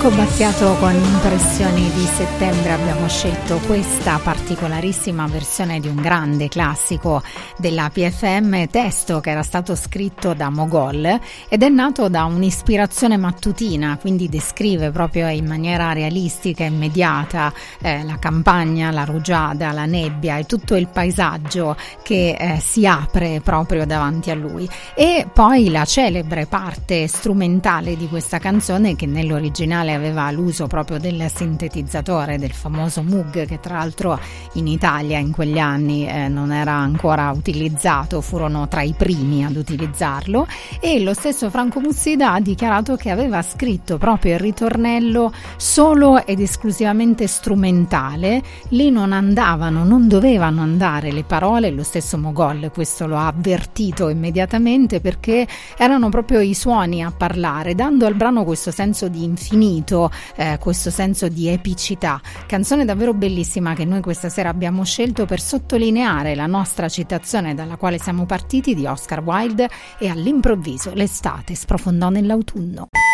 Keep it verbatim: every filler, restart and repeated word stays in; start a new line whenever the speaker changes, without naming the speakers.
Franco Battiato con Impressioni di settembre. Abbiamo scelto questa particolarissima versione di un grande classico della P F M, testo che era stato scritto da Mogol ed è nato da un'ispirazione mattutina, quindi descrive proprio in maniera realistica e immediata eh, la campagna, la rugiada, la nebbia e tutto il paesaggio che eh, si apre proprio davanti a lui. E poi la celebre parte strumentale di questa canzone, che nell'originale aveva l'uso proprio del sintetizzatore, del famoso Moog, che tra l'altro in Italia in quegli anni eh, non era ancora utilizzato, furono tra i primi ad utilizzarlo, e lo stesso Franco Mussida ha dichiarato che aveva scritto proprio il ritornello solo ed esclusivamente strumentale. Lì non andavano, non dovevano andare le parole, lo stesso Mogol questo lo ha avvertito immediatamente, perché erano proprio i suoni a parlare, dando al brano questo senso di infinito, eh, questo senso di epicità. Canzone davvero bellissima che noi questa sera abbiamo scelto per sottolineare la nostra citazione dalla quale siamo partiti, di Oscar Wilde, e all'improvviso l'estate sprofondò nell'autunno.